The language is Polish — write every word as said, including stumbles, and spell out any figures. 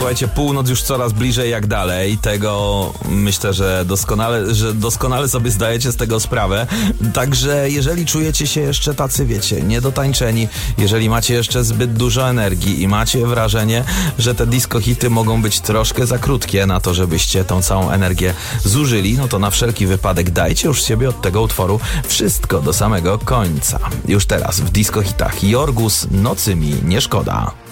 Słuchajcie, północ już coraz bliżej jak dalej. Tego myślę, że doskonale, że doskonale sobie zdajecie z tego sprawę. Także jeżeli czujecie się jeszcze tacy, wiecie, niedotańczeni, jeżeli macie jeszcze zbyt dużo energii i macie wrażenie, że te disco hity mogą być troszkę za krótkie na to, żebyście tą całą energię zużyli, no to na wszelki wypadek dajcie już siebie od tego utworu wszystko do samego końca. Już teraz w disco hitach Jorgus, Nocy mi nie szkoda.